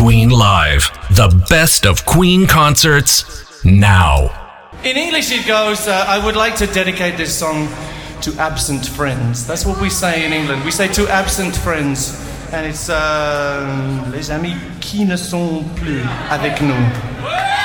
Queen Live. The best of Queen concerts now. In English it goes, I would like to dedicate this song to absent friends. That's what we say in England. We say to absent friends. And it's les amis qui ne sont plus avec nous.